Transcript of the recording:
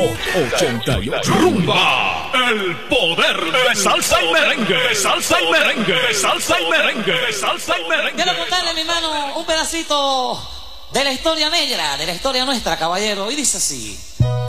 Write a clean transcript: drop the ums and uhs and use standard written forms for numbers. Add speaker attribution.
Speaker 1: 88 Rumba, el poder de salsa y merengue, salsa y merengue, salsa y merengue, salsa y merengue.
Speaker 2: Quiero contarle, mi hermano, un pedacito de la historia negra, de la historia nuestra, caballero, y dice así.